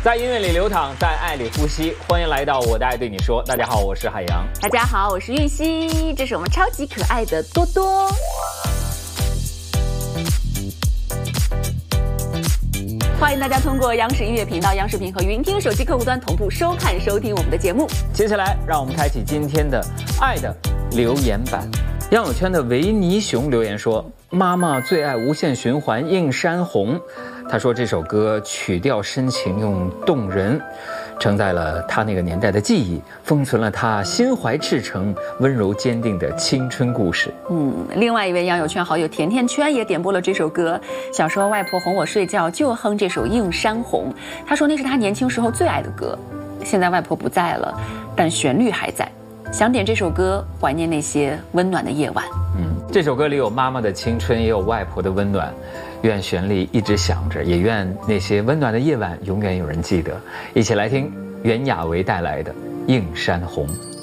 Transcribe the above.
在音乐里流淌，在爱里呼吸。欢迎来到我的爱对你说。大家好，我是海洋。 大家好，我是玉溪。这是我们超级可爱的多多。欢迎大家通过央视音乐频道、央视频和云听手机客户端同步收看收听我们的节目。 接下来，让我们开启今天的爱的留言板。杨友圈的维尼熊留言说：“妈妈最爱无限循环《映山红》。”他说这首歌曲调深情又动人，承载了他那个年代的记忆，封存了他心怀赤诚、温柔坚定的青春故事。 另外一位杨友圈好友甜甜圈也点播了这首歌。小时候外婆哄我睡觉就哼这首《映山红》，他说那是他年轻时候最爱的歌。现在外婆不在了，但旋律还在，想点这首歌怀念那些温暖的夜晚。 这首歌里有妈妈的青春，也有外婆的温暖。愿旋律一直响着，也愿那些温暖的夜晚永远有人记得。一起来听袁娅维带来的《映山红》。